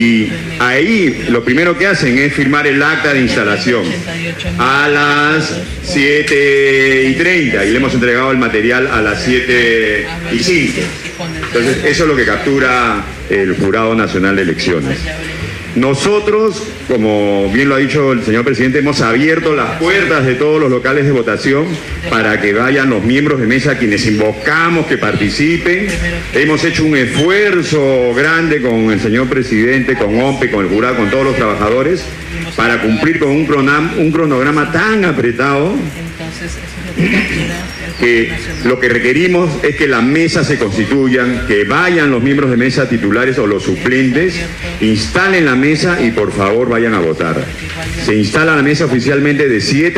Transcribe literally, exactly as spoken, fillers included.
Y ahí lo primero que hacen es firmar el acta de instalación a las siete y treinta y le hemos entregado el material a las siete y cinco. Entonces eso es lo que captura el Jurado Nacional de Elecciones. Nosotros, como bien lo ha dicho el señor presidente, hemos abierto las puertas de todos los locales de votación para que vayan los miembros de mesa, quienes invocamos que participen. Hemos hecho un esfuerzo grande con el señor presidente, con O M P E, con el jurado, con todos los trabajadores, para cumplir con un cronograma, un cronograma tan apretado que lo que requerimos es que las mesas se constituyan, que vayan los miembros de mesa titulares o los suplentes, instalen la mesa y por favor vayan a votar. Se instala la mesa oficialmente de siete